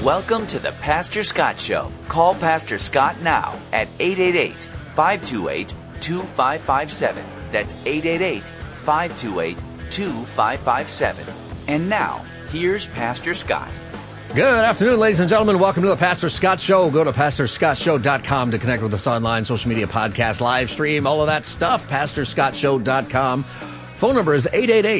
Welcome to the Pastor Scott Show. Call Pastor Scott now at 888-528-2557. That's 888-528-2557. And now, here's Pastor Scott. Good afternoon, ladies and gentlemen. Welcome to the Pastor Scott Show. Go to PastorScottShow.com to connect with us online, social media, podcast, live stream, all of that stuff. PastorScottShow.com. Phone number is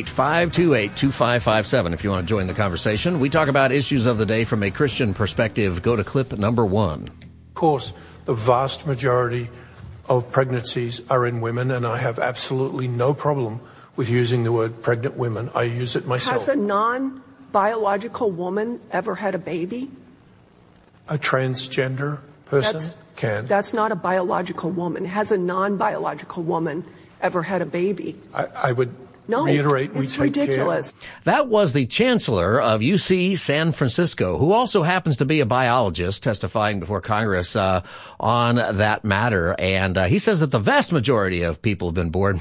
888-528-2557 if you want to join the conversation. We talk about issues of the day from a Christian perspective. Go to clip number 1. Of course, the vast majority of pregnancies are in women, and I have absolutely no problem with using the word pregnant women. I use it myself. Has a non-biological woman ever had a baby? A transgender person can. That's not a biological woman. Has a non-biological woman ever had a baby? I would reiterate, we it's take ridiculous. care. That was the chancellor of UC San Francisco, who also happens to be a biologist, testifying before Congress on that matter. And he says that the vast majority of people have been born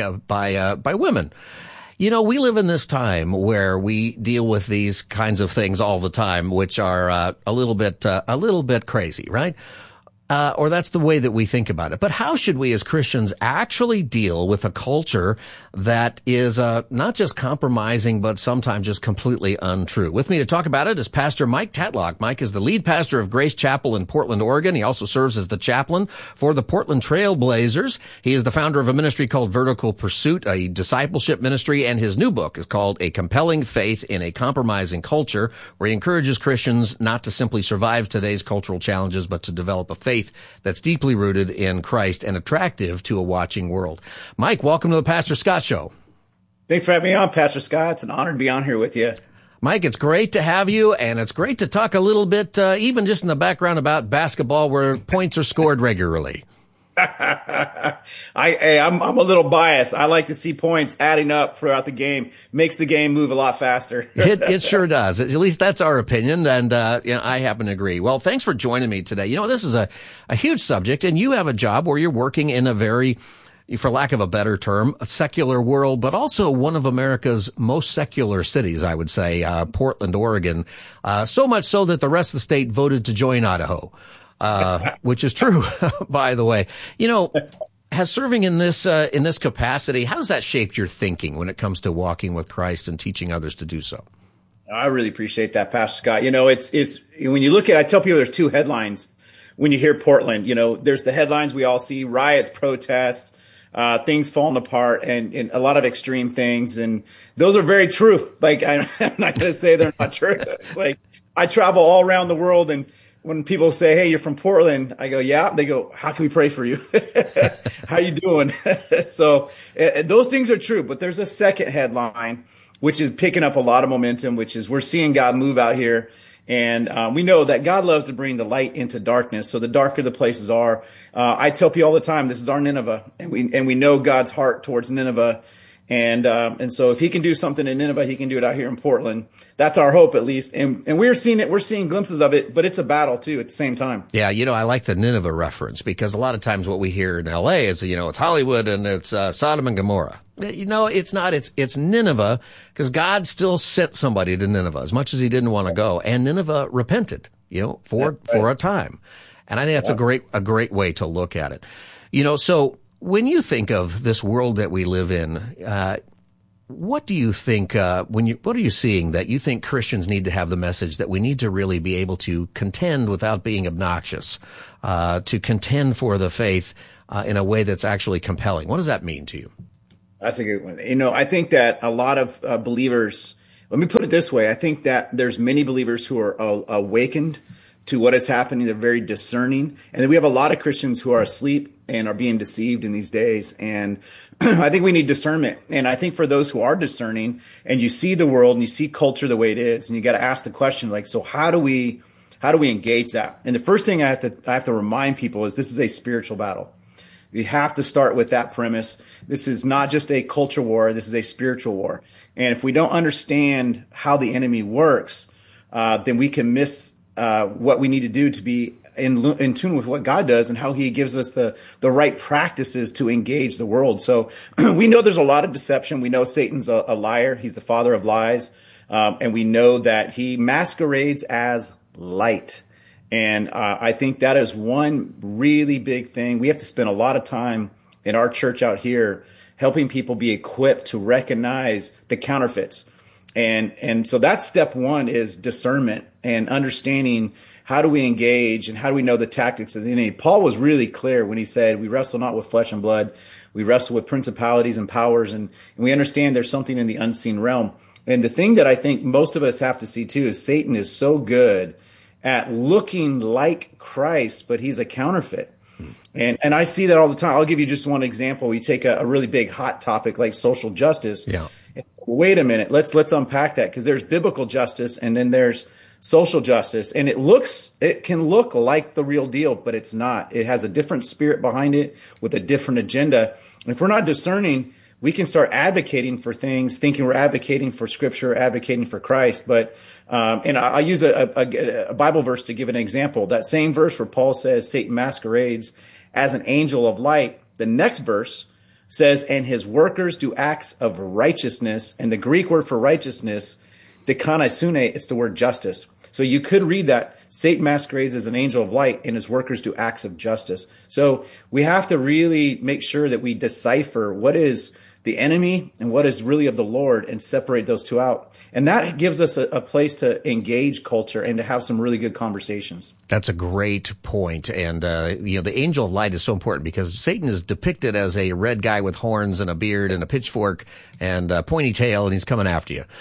by women. You know, we live in this time where we deal with these kinds of things all the time, which are a little bit crazy, right? Or that's the way that we think about it. But how should we as Christians actually deal with a culture that is not just compromising, but sometimes just completely untrue? With me to talk about it is Pastor Mike Tatlock. Mike is the lead pastor of Grace Chapel in Portland, Oregon. He also serves as the chaplain for the Portland Trail Blazers. He is the founder of a ministry called Vertical Pursuit, a discipleship ministry, and his new book is called A Compelling Faith in a Compromising Culture, where he encourages Christians not to simply survive today's cultural challenges, but to develop a faith that's deeply rooted in Christ and attractive to a watching world. Mike, welcome to the Pastor Scott Show. Thanks for having me on, Pastor Scott. It's an honor to be on here with you. Mike, it's great to have you, and it's great to talk a little bit, even just in the background, about basketball where points are scored regularly. I'm a little biased. I like to see points adding up throughout the game. Makes the game move a lot faster. It sure does. At least that's our opinion, and I happen to agree. Well, thanks for joining me today. You know, this is a huge subject, and you have a job where you're working in a very, for lack of a better term, a secular world, but also one of America's most secular cities, I would say, Portland, Oregon. So much so that the rest of the state voted to join Idaho. Which is true, by the way. You know, has serving in this capacity, how has that shaped your thinking when it comes to walking with Christ and teaching others to do so? I really appreciate that, Pastor Scott. You know, it's when you look at, I tell people there's two headlines when you hear Portland. You know, there's the headlines we all see: riots, protests, things falling apart, and a lot of extreme things. And those are very true. Like, I'm not going to say they're not true. Like, I travel all around the world, and when people say, "Hey, you're from Portland," I go, "Yeah." They go, "How can we pray for you? How you doing?" So those things are true. But there's a second headline, which is picking up a lot of momentum, which is we're seeing God move out here. And we know that God loves to bring the light into darkness. So the darker the places are, I tell people all the time, this is our Nineveh. And we know God's heart towards Nineveh. And so if he can do something in Nineveh, he can do it out here in Portland. That's our hope, at least. And we're seeing it. We're seeing glimpses of it, but it's a battle too at the same time. Yeah. You know, I like the Nineveh reference because a lot of times what we hear in LA is, you know, it's Hollywood and it's Sodom and Gomorrah. You know, it's not. It's Nineveh, because God still sent somebody to Nineveh as much as he didn't want to go. And Nineveh repented, you know, for a time. And I think that's a great way to look at it. You know, so when you think of this world that we live in, what do you think, what are you seeing that you think Christians need to have the message that we need to really be able to contend without being obnoxious, to contend for the faith, in a way that's actually compelling? What does that mean to you? That's a good one. You know, I think that a lot of believers, let me put it this way. I think that there's many believers who are awakened to what is happening. They're very discerning. And then we have a lot of Christians who are asleep and are being deceived in these days. And I think we need discernment. And I think for those who are discerning and you see the world and you see culture the way it is, and you got to ask the question, like, so how do we engage that? And the first thing I have to remind people is this is a spiritual battle. You have to start with that premise. This is not just a culture war. This is a spiritual war. And if we don't understand how the enemy works, then we can miss what we need to do to be in tune with what God does and how he gives us the right practices to engage the world. So we know there's a lot of deception. We know Satan's a liar. He's the father of lies. And we know that he masquerades as light. And I think that is one really big thing. We have to spend a lot of time in our church out here helping people be equipped to recognize the counterfeits. And so that's step one, is discernment and understanding how do we engage and how do we know the tactics of the enemy. Paul was really clear when he said, we wrestle not with flesh and blood. We wrestle with principalities and powers, and we understand there's something in the unseen realm. And the thing that I think most of us have to see too is Satan is so good at looking like Christ, but he's a counterfeit. And I see that all the time. I'll give you just one example. We take a really big hot topic like social justice. Yeah. Wait a minute. Let's unpack that, because there's biblical justice and then there's social justice. And it can look like the real deal, but it's not. It has a different spirit behind it with a different agenda. And if we're not discerning, we can start advocating for things, thinking we're advocating for Scripture, advocating for Christ. But and I use a Bible verse to give an example. That same verse where Paul says Satan masquerades as an angel of light. The next verse says, and his workers do acts of righteousness. And the Greek word for righteousness, dikanosune, it's the word justice. So you could read that Satan masquerades as an angel of light and his workers do acts of justice. So we have to really make sure that we decipher what is the enemy and what is really of the Lord and separate those two out. And that gives us a place to engage culture and to have some really good conversations. That's a great point. And, the angel of light is so important because Satan is depicted as a red guy with horns and a beard and a pitchfork and a pointy tail, and he's coming after you.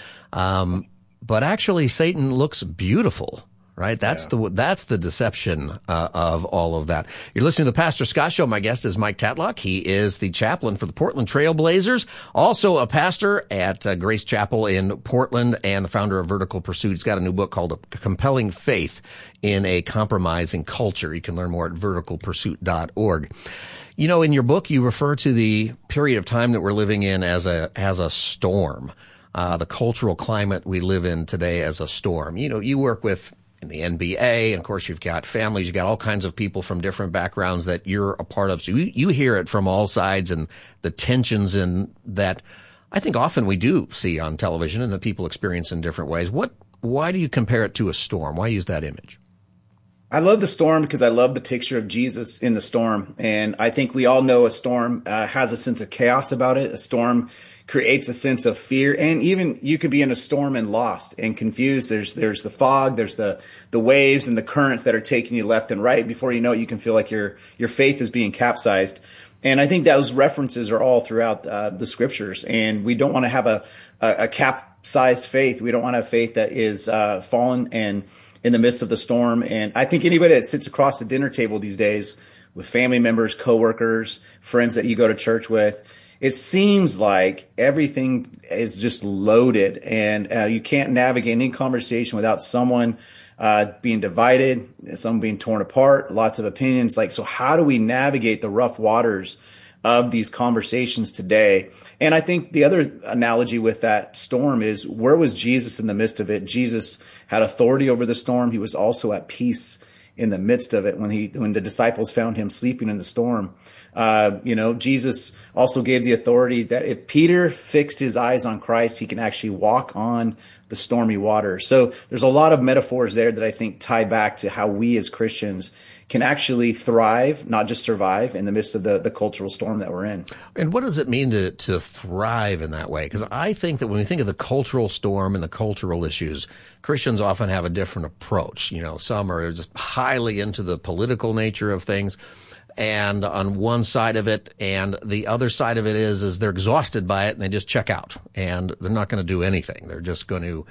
But actually, Satan looks beautiful, right? That's the deception of all of that. You're listening to the Pastor Scott Show. My guest is Mike Tatlock. He is the chaplain for the Portland Trail Blazers, also a pastor at Grace Chapel in Portland, and the founder of Vertical Pursuit. He's got a new book called A Compelling Faith in a Compromising Culture. You can learn more at verticalpursuit.org. You know, in your book, you refer to the period of time that we're living in as a storm. The cultural climate we live in today as a storm. You know, you work with in the NBA, and of course you've got families, you've got all kinds of people from different backgrounds that you're a part of. So you hear it from all sides and the tensions in that I think often we do see on television and that people experience in different ways. Why do you compare it to a storm? Why use that image? I love the storm because I love the picture of Jesus in the storm. And I think we all know a storm has a sense of chaos about it. A storm creates a sense of fear, and even you could be in a storm and lost and confused. There's the fog, there's the waves and the currents that are taking you left and right. Before you know it, you can feel like your faith is being capsized. And I think those references are all throughout the scriptures. And we don't want to have a capsized faith. We don't want to have faith that is fallen and in the midst of the storm. And I think anybody that sits across the dinner table these days with family members, coworkers, friends that you go to church with, it seems like everything is just loaded, and you can't navigate any conversation without someone being divided, someone being torn apart, lots of opinions. So how do we navigate the rough waters of these conversations today? And I think the other analogy with that storm is, where was Jesus in the midst of it? Jesus had authority over the storm. He was also at peace in the midst of it when the disciples found him sleeping in the storm. Jesus also gave the authority that if Peter fixed his eyes on Christ, he can actually walk on the stormy water. So there's a lot of metaphors there that I think tie back to how we as Christians can actually thrive, not just survive, in the midst of the cultural storm that we're in. And what does it mean to thrive in that way? Because I think that when we think of the cultural storm and the cultural issues, Christians often have a different approach. Some are just highly into the political nature of things, and on one side of it, and the other side of it is they're exhausted by it and they just check out and they're not going to do anything. They're just going to,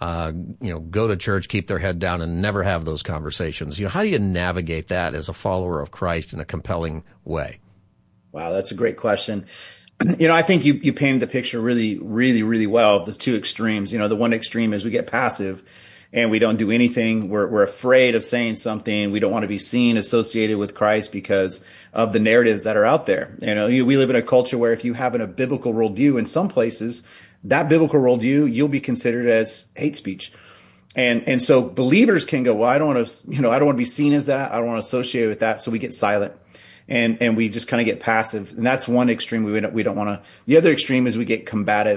go to church, keep their head down, and never have those conversations. How do you navigate that as a follower of Christ in a compelling way? Wow, that's a great question. I think you painted the picture really, really, really well of the two extremes. The one extreme is we get passive and we don't do anything. We're afraid of saying something. We don't want to be seen associated with Christ because of the narratives that are out there. We live in a culture where if you have a biblical worldview, in some places, that biblical worldview, you'll be considered as hate speech. And so believers can go, well, I don't want to be seen as that. I don't want to associate with that. So we get silent and we just kind of get passive. And that's one extreme we don't want to. The other extreme is we get combative.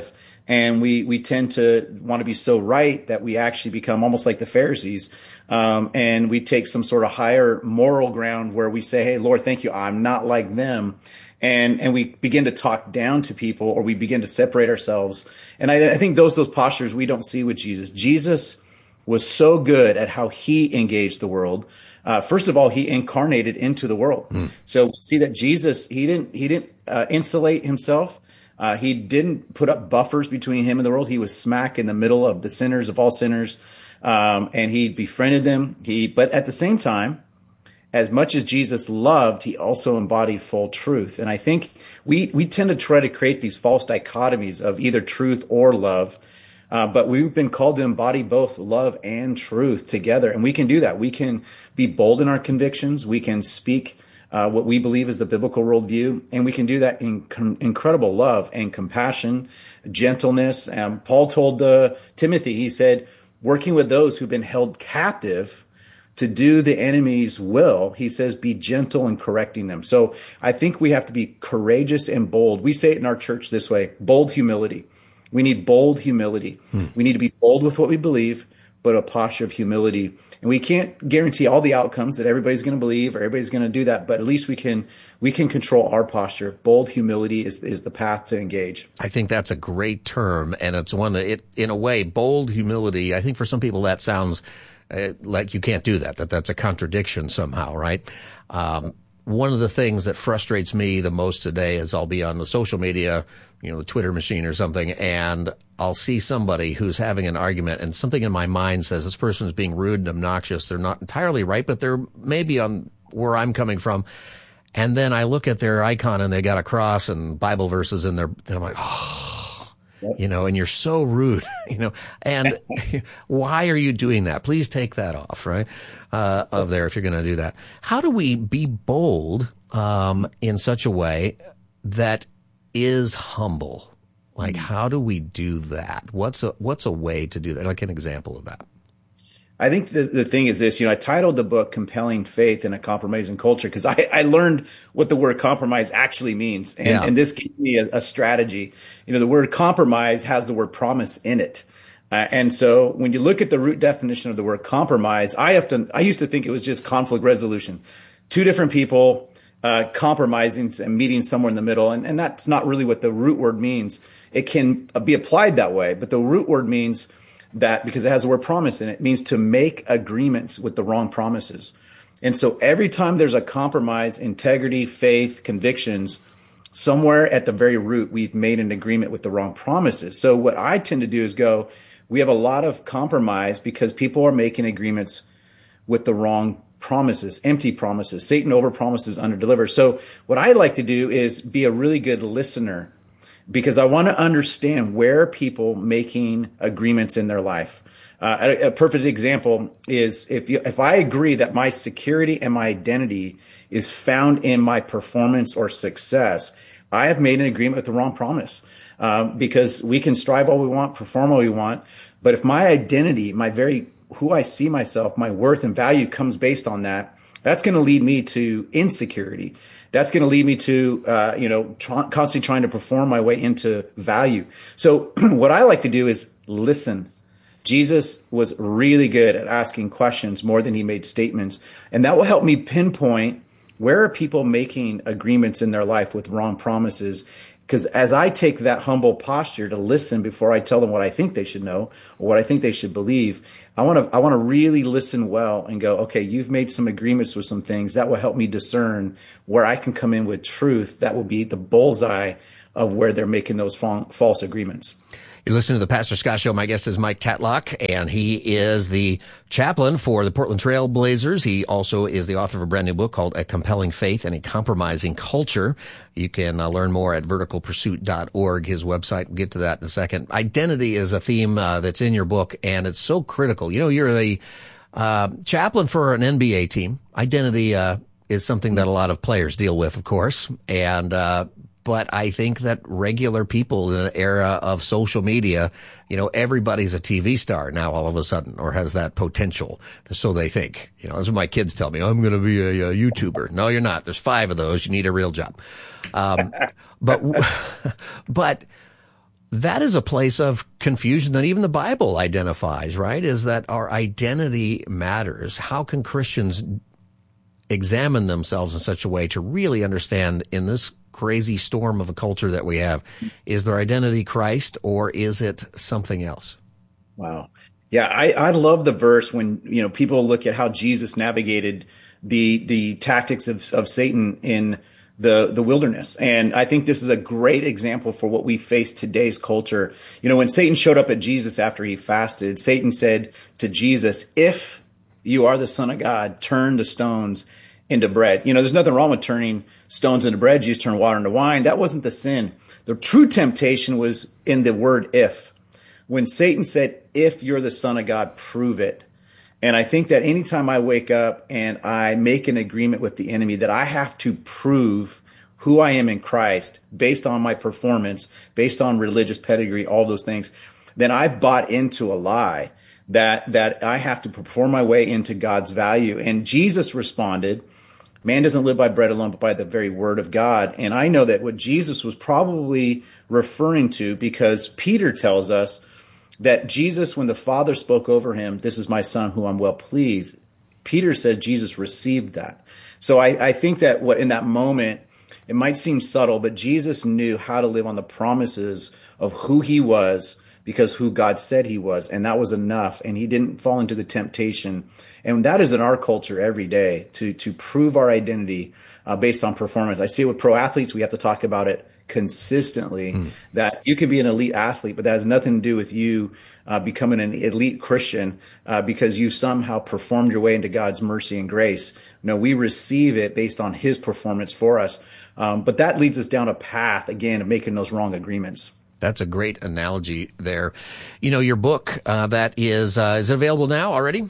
And we tend to want to be so right that we actually become almost like the Pharisees. And we take some sort of higher moral ground where we say, hey, Lord, thank you. I'm not like them. And we begin to talk down to people, or we begin to separate ourselves. And I think those postures we don't see with Jesus. Jesus was so good at how he engaged the world. First of all, he incarnated into the world. So we see that Jesus, he didn't insulate himself. He didn't put up buffers between him and the world. He was smack in the middle of the sinners of all sinners. And he befriended them. But at the same time, as much as Jesus loved, he also embodied full truth. And I think we tend to try to create these false dichotomies of either truth or love. But we've been called to embody both love and truth together. And we can do that. We can be bold in our convictions. We can speak what we believe is the biblical worldview. And we can do that in incredible love and compassion, gentleness. Paul told Timothy, he said, working with those who've been held captive to do the enemy's will, he says, be gentle in correcting them. So I think we have to be courageous and bold. We say it in our church this way, bold humility. We need bold humility. We need to be bold with what we believe, but a posture of humility. And we can't guarantee all the outcomes that everybody's going to believe or everybody's going to do that, but at least we can control our posture. Bold humility is the path to engage. I think that's a great term, and it's one that, in a way, bold humility, I think for some people that sounds like you can't do that's a contradiction somehow, right? One of the things that frustrates me the most today is I'll be on the social media, the Twitter machine or something, and I'll see somebody who's having an argument, and something in my mind says this person is being rude and obnoxious. They're not entirely right, but they're maybe on where I'm coming from. And then I look at their icon and they got a cross and Bible verses in there, and I'm like, and you're so rude, and why are you doing that? Please take that off, right? Of there if you're going to do that. How do we be bold, in such a way that is humble? Like, how do we do that? What's a way to do that? Like an example of that. I think the thing is this, I titled the book Compelling Faith in a Compromising Culture because I learned what the word compromise actually means. And this gave me a strategy. The word compromise has the word promise in it. And so when you look at the root definition of the word compromise, I used to think it was just conflict resolution. Two different people compromising and meeting somewhere in the middle. And that's not really what the root word means. It can be applied that way, but the root word means that, because it has the word promise in it, means to make agreements with the wrong promises. And so every time there's a compromise, integrity, faith, convictions, somewhere at the very root, we've made an agreement with the wrong promises. So what I tend to do is we have a lot of compromise because people are making agreements with the wrong promises, empty promises. Satan overpromises, underdelivers. So what I like to do is be a really good listener, because I want to understand where are people making agreements in their life. A perfect example is if I agree that my security and my identity is found in my performance or success, I have made an agreement with the wrong promise. Because we can strive all we want, perform all we want, but if my identity, who I see myself, my worth and value comes based on that, that's going to lead me to insecurity. That's going to lead me to, constantly trying to perform my way into value. So what I like to do is listen. Jesus was really good at asking questions more than he made statements. And that will help me pinpoint where are people making agreements in their life with wrong promises. Because as I take that humble posture to listen before I tell them what I think they should know or what I think they should believe, I want to really listen well and go, okay, you've made some agreements with some things that will help me discern where I can come in with truth. That will be the bullseye of where they're making those false agreements. You're listening to the Pastor Scott Show. My guest is Mike Tatlock, and he is the chaplain for the Portland Trail Blazers. He also is the author of a brand new book called A Compelling Faith in a Compromising Culture. You can learn more at verticalpursuit.org, his website. We'll get to that in a second. Identity is a theme that's in your book, and it's so critical. You're the chaplain for an NBA team. Identity is something that a lot of players deal with, of course, and but I think that regular people in an era of social media, everybody's a TV star now all of a sudden, or has that potential. So they think, that's what my kids tell me. I'm going to be a YouTuber. No, you're not. There's 5 of those. You need a real job. But that is a place of confusion that even the Bible identifies, right? Is that our identity matters. How can Christians examine themselves in such a way to really understand in this crazy storm of a culture that we have, is their identity Christ or is it something else? Wow. Yeah, I love the verse when, people look at how Jesus navigated the tactics of Satan in the wilderness. And I think this is a great example for what we face today's culture. When Satan showed up at Jesus after he fasted, Satan said to Jesus, "If you are the Son of God, turn the stones into bread." There's nothing wrong with turning stones into bread. You just turn water into wine. That wasn't the sin. The true temptation was in the word "if." When Satan said, "If you're the Son of God, prove it." And I think that anytime I wake up and I make an agreement with the enemy that I have to prove who I am in Christ based on my performance, based on religious pedigree, all those things, then I bought into a lie that I have to perform my way into God's value. And Jesus responded, "Man doesn't live by bread alone, but by the very word of God." And I know that what Jesus was probably referring to, because Peter tells us that Jesus, when the Father spoke over him, "This is my Son who I'm well pleased," Peter said Jesus received that. So I think that what in that moment, it might seem subtle, but Jesus knew how to live on the promises of who he was because who God said he was. And that was enough. And he didn't fall into the temptation. And that is in our culture every day, to prove our identity based on performance. I see it with pro athletes. We have to talk about it consistently, that you can be an elite athlete, but that has nothing to do with you becoming an elite Christian because you somehow performed your way into God's mercy and grace. No, we receive it based on his performance for us. But that leads us down a path, again, of making those wrong agreements. That's a great analogy there. Your book that is it available now already?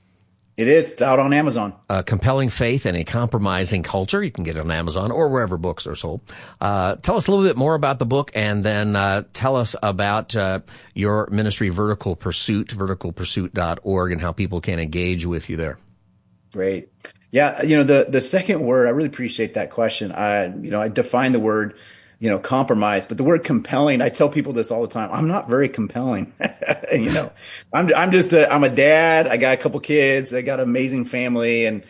It is. It's out on Amazon. Compelling Faith in a Compromising Culture. You can get it on Amazon or wherever books are sold. Tell us a little bit more about the book, and then tell us about your ministry, Vertical Pursuit, verticalpursuit.org, and how people can engage with you there. Great. Yeah, the second word, I really appreciate that question. I define the word compromise, but the word compelling, I tell people this all the time. I'm not very compelling. I'm a dad. I got a couple kids. I got an amazing family, and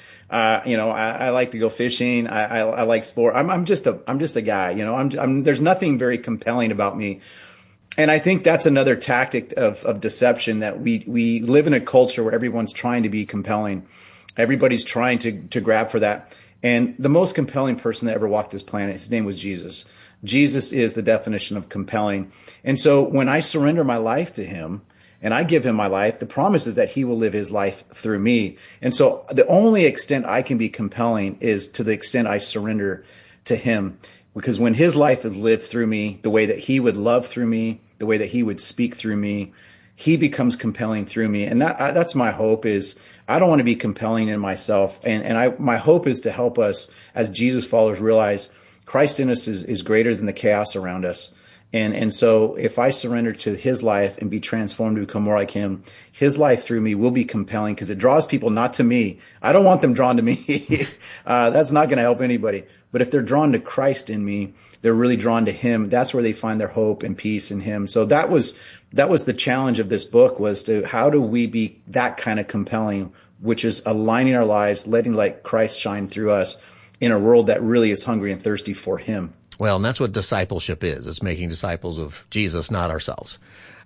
I like to go fishing. I like sport. I'm just a guy. There's nothing very compelling about me. And I think that's another tactic of deception, that we live in a culture where everyone's trying to be compelling. Everybody's trying to grab for that. And the most compelling person that ever walked this planet, his name was Jesus. Jesus is the definition of compelling. And so when I surrender my life to him and I give him my life, the promise is that he will live his life through me. And so the only extent I can be compelling is to the extent I surrender to him. Because when his life is lived through me, the way that he would love through me, the way that he would speak through me, he becomes compelling through me. And that's my hope. Is I don't want to be compelling in myself. And my hope is to help us as Jesus followers realize Christ in us is greater than the chaos around us. And so if I surrender to his life and be transformed to become more like him, his life through me will be compelling, because it draws people not to me. I don't want them drawn to me. That's not going to help anybody. But if they're drawn to Christ in me, they're really drawn to him. That's where they find their hope and peace in him. So that was the challenge of this book, was to how do we be that kind of compelling, which is aligning our lives, letting like Christ shine through us in a world that really is hungry and thirsty for him. Well, and that's what discipleship is. It's making disciples of Jesus, not ourselves.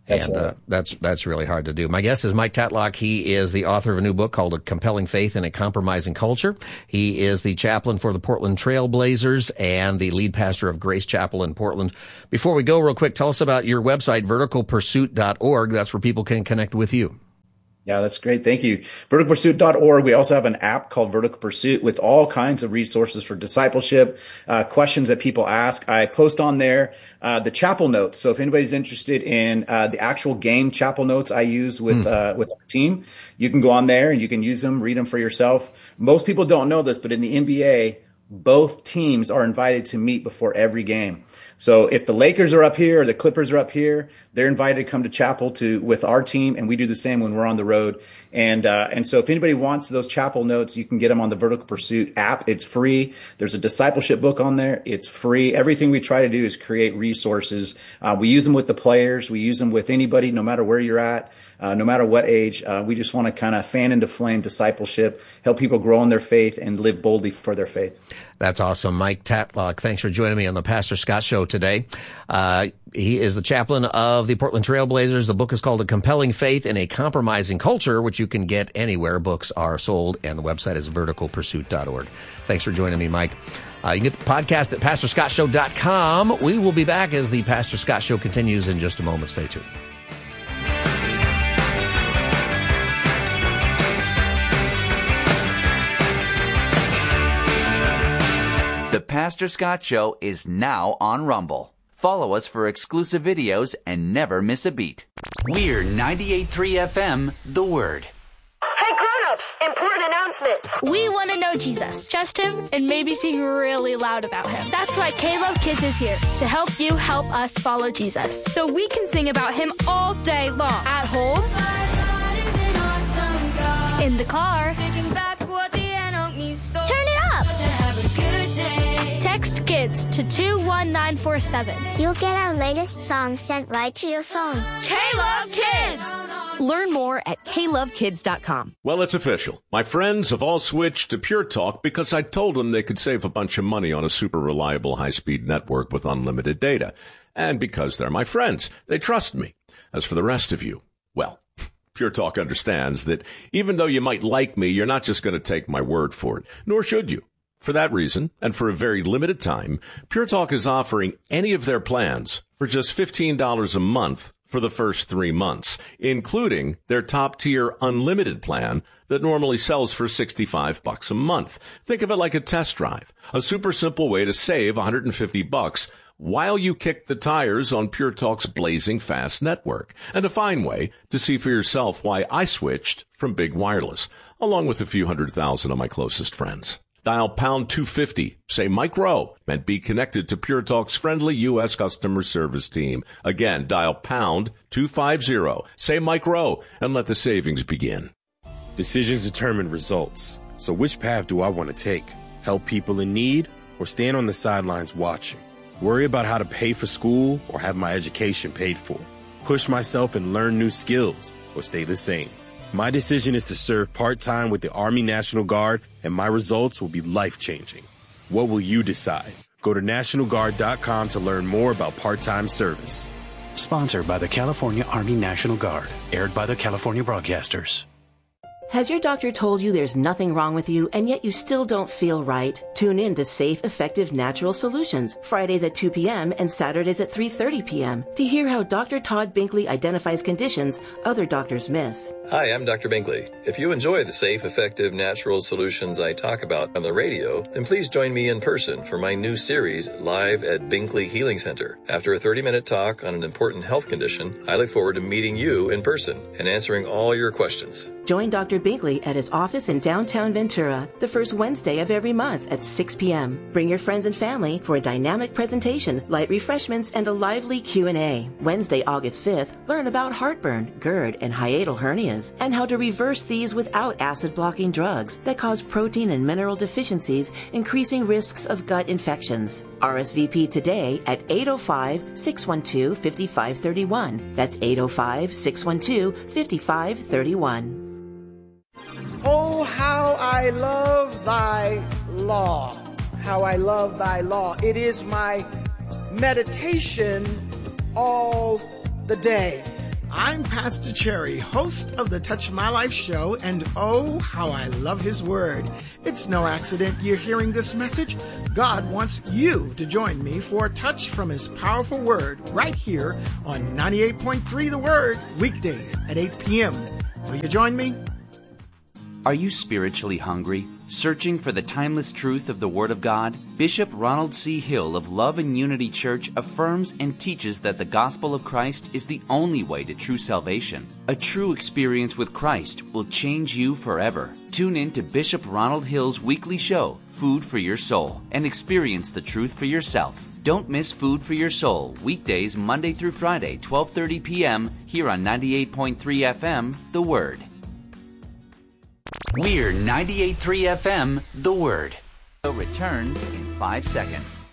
That's really hard to do. My guest is Mike Tatlock. He is the author of a new book called A Compelling Faith in a Compromising Culture. He is the chaplain for the Portland Trailblazers and the lead pastor of Grace Chapel in Portland. Before we go, real quick, tell us about your website, verticalpursuit.org. That's where people can connect with you. Yeah, that's great. Thank you. Verticalpursuit.org. We also have an app called Vertical Pursuit with all kinds of resources for discipleship, questions that people ask. I post on there the chapel notes. So if anybody's interested in the actual game chapel notes I use with our team, you can go on there and you can use them, read them for yourself. Most people don't know this, but in the NBA, both teams are invited to meet before every game. So if the Lakers are up here or the Clippers are up here, they're invited to come to chapel with our team, and we do the same when we're on the road. And so if anybody wants those chapel notes, you can get them on the Vertical Pursuit app. It's free. There's a discipleship book on there. It's free. Everything we try to do is create resources. We use them with the players. We use them with anybody, no matter where you're at. No matter what age. We just want to kind of fan into flame discipleship, help people grow in their faith and live boldly for their faith. That's awesome. Mike Tatlock, thanks for joining me on the Pastor Scott Show today. He is the chaplain of the Portland Trailblazers. The book is called A Compelling Faith in a Compromising Culture, which you can get anywhere books are sold, and the website is verticalpursuit.org. Thanks for joining me, Mike. You can get the podcast at PastorScottShow.com. We will be back as the Pastor Scott Show continues in just a moment. Stay tuned. The Pastor Scott Show is now on Rumble. Follow us for exclusive videos and never miss a beat. We're 98.3 FM, The Word. Hey grown-ups, important announcement. We want to know Jesus, trust him, and maybe sing really loud about him. That's why K-Love Kids is here, to help you help us follow Jesus. So we can sing about him all day long. At home, in the car, turn it up. Text KIDS to 21947. You'll get our latest songs sent right to your phone. K-Love Kids! Learn more at KLoveKids.com. Well, it's official. My friends have all switched to Pure Talk because I told them they could save a bunch of money on a super reliable high-speed network with unlimited data. And because they're my friends, they trust me. As for the rest of you, well, Pure Talk understands that even though you might like me, you're not just going to take my word for it, nor should you. For that reason, and for a very limited time, Pure Talk is offering any of their plans for just $15 a month for the first 3 months, including their top-tier unlimited plan that normally sells for $65 a month. Think of it like a test drive, a super simple way to save $150 while you kick the tires on Pure Talk's blazing fast network, and a fine way to see for yourself why I switched from big wireless, along with a few 100,000 of my closest friends. Dial pound 250, say Mike Rowe, and be connected to Pure Talk's friendly U.S. customer service team. Again, dial pound 250, say Mike Rowe, and let the savings begin. Decisions determine results. So which path do I want to take? Help people in need or stand on the sidelines watching? Worry about how to pay for school or have my education paid for? Push myself and learn new skills or stay the same? My decision is to serve part-time with the Army National Guard, and my results will be life-changing. What will you decide? Go to NationalGuard.com to learn more about part-time service. Sponsored by the California Army National Guard. Aired by the California Broadcasters. Has your doctor told you there's nothing wrong with you and yet you still don't feel right? Tune in to Safe, Effective Natural Solutions, Fridays at 2 p.m. and Saturdays at 3:30 p.m. to hear how Dr. Todd Binkley identifies conditions other doctors miss. Hi, I'm Dr. Binkley. If you enjoy the safe, effective, natural solutions I talk about on the radio, then please join me in person for my new series, Live at Binkley Healing Center. After a 30-minute talk on an important health condition, I look forward to meeting you in person and answering all your questions. Join Dr. Binkley at his office in downtown Ventura the first Wednesday of every month at 6 p.m. Bring your friends and family for a dynamic presentation, light refreshments, and a lively Q&A. Wednesday, August 5th, learn about heartburn, GERD, and hiatal hernias, and how to reverse these without acid-blocking drugs that cause protein and mineral deficiencies, increasing risks of gut infections. RSVP today at 805-612-5531. That's 805-612-5531. Oh, how I love thy law. How I love thy law. It is my meditation all the day. I'm Pastor Cherry, host of the Touch My Life show, and oh, how I love his word. It's no accident you're hearing this message. God wants you to join me for a touch from his powerful word right here on 98.3 The Word, weekdays at 8 p.m. Will you join me? Are you spiritually hungry, searching for the timeless truth of the Word of God? Bishop Ronald C. Hill of Love and Unity Church affirms and teaches that the gospel of Christ is the only way to true salvation. A true experience with Christ will change you forever. Tune in to Bishop Ronald Hill's weekly show, Food for Your Soul, and experience the truth for yourself. Don't miss Food for Your Soul, weekdays Monday through Friday, 12:30 p.m. here on 98.3 FM, The Word. We're 98.3 FM, The Word. Returns in 5 seconds.